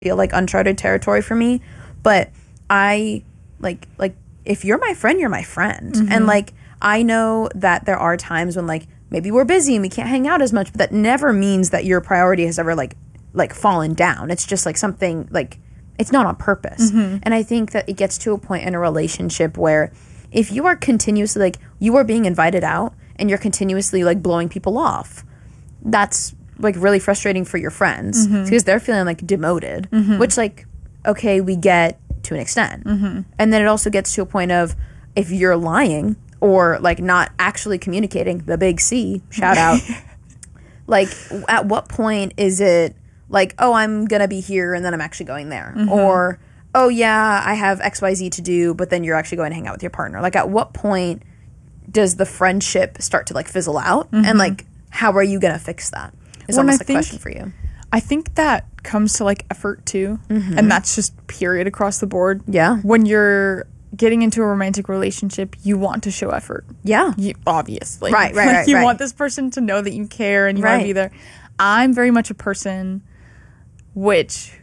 feel like uncharted territory for me. But I like if you're my friend, you're my friend. And like I know that there are times when like maybe we're busy and we can't hang out as much, but that never means that your priority has ever like fallen down. It's just like something like it's not on purpose. And I think that it gets to a point in a relationship where if you are continuously like you are being invited out and you're continuously like blowing people off, that's like really frustrating for your friends because they're feeling like demoted, which like, okay, we get to an extent. And then it also gets to a point of if you're lying or like not actually communicating, the big C, shout out, like at what point is it like, oh, I'm going to be here and then I'm actually going there? Or, oh yeah, I have XYZ to do, but then you're actually going to hang out with your partner. Like at what point does the friendship start to like fizzle out? And like, how are you going to fix that? Is almost a question for you. I think that comes to like effort too. And that's just period across the board. Yeah. When you're getting into a romantic relationship, you want to show effort. Yeah. Obviously. Right. You want this person to know that you care and you want to be there. I'm very much a person who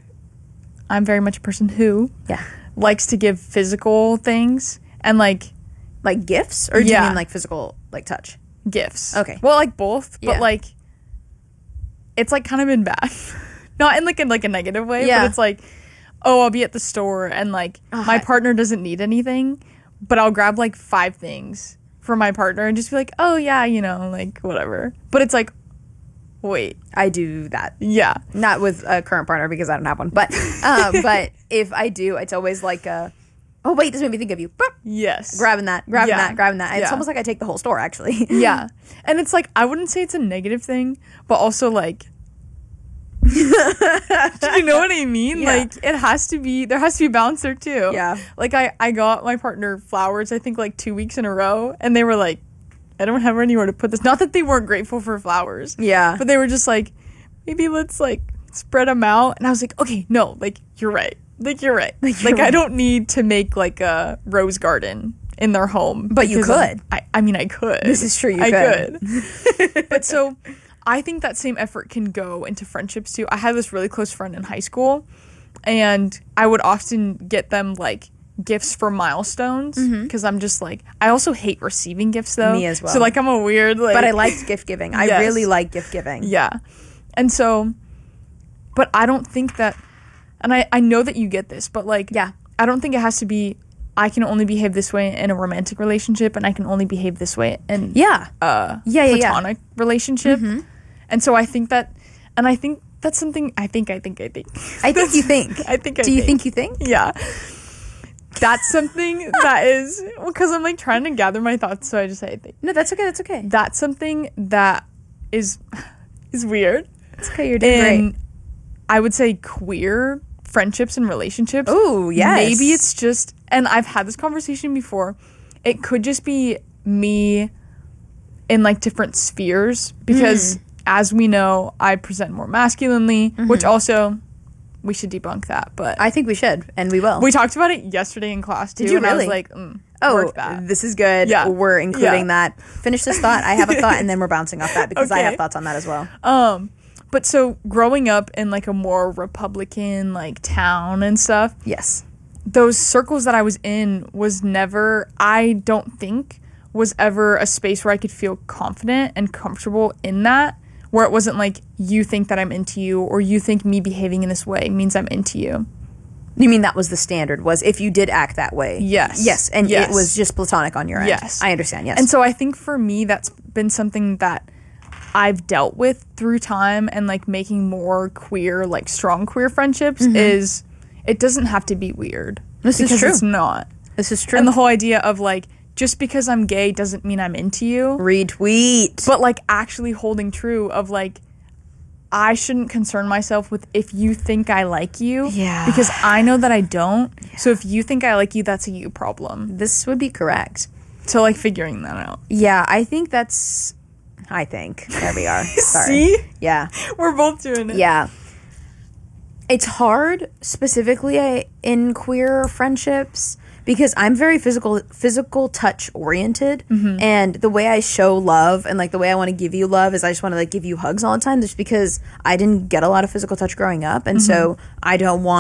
likes to give physical things and like gifts, or do you mean like physical like touch? Gifts. Okay. Well, like both, but like it's like kind of been bad. Not in like a negative way, but it's like, oh, I'll be at the store and like my partner doesn't need anything, but I'll grab like 5 things for my partner and just be like, oh yeah, you know, like whatever. But it's like, wait, I do that. Yeah. Not with a current partner because I don't have one. But but if I do, it's always like oh wait, this made me think of you. Boop. Yes. Grabbing that. It's almost like I take the whole store actually. Yeah. And it's like I wouldn't say it's a negative thing, but also like do you know what I mean? Yeah. Like there has to be balance there too. Yeah. Like I got my partner flowers I think like 2 weeks in a row and they were like, I don't have anywhere to put this. Not that they weren't grateful for flowers. Yeah. But they were just like, maybe let's like spread them out. And I was like, okay, no, like you're right. Like you're right. Like I don't need to make like a rose garden in their home. But you could. I mean, I could. This is true. I could. But so I think that same effort can go into friendships too. I had this really close friend in high school and I would often get them like gifts for milestones because I'm just like, I also hate receiving gifts though. Me as well. So like I'm a weird like, but I liked gift giving. I really like gift giving. Yeah. And so, but I don't think that, and I know that you get this, but like, I don't think it has to be, I can only behave this way in a romantic relationship and I can only behave this way in platonic relationship. And so I think that, and I think that's something, I think you think. Do you think you think? Yeah. That's something that is, because I'm like trying to gather my thoughts, so I just say I think. No, that's okay. That's something that is weird. It's okay, you're doing great. I would say queer friendships and relationships. Oh, yes. Maybe it's just, and I've had this conversation before, it could just be me in like different spheres, because as we know, I present more masculinely, which also, we should debunk that, but I think we should, and we will. We talked about it yesterday in class too. Did you and really? I was like, this is good. Yeah. We're including that. Finish this thought. I have a thought, and then we're bouncing off that because I have thoughts on that as well. But so growing up in like a more Republican like town and stuff, yes, those circles that I was in was never, I don't think, was ever a space where I could feel confident and comfortable in that. Where it wasn't like, you think that I'm into you, or you think me behaving in this way means I'm into you. You mean that was the standard, was if you did act that way? Yes. Yes, and it was just platonic on your end. Yes. I understand, yes. And so I think for me, that's been something that I've dealt with through time, and like making more queer, like strong queer friendships is, it doesn't have to be weird. This is true. It's not. This is true. And the whole idea of like, just because I'm gay doesn't mean I'm into you. Retweet. But like actually holding true of like, I shouldn't concern myself with if you think I like you. Yeah. Because I know that I don't. Yeah. So if you think I like you, that's a you problem. This would be correct. So like figuring that out. Yeah, I think that's, there we are. Sorry. See? Yeah. We're both doing it. Yeah. It's hard, specifically in queer friendships, because I'm very physical touch oriented, and the way I show love and like the way I want to give you love is I just want to like give you hugs all the time, just because I didn't get a lot of physical touch growing up, and so I don't want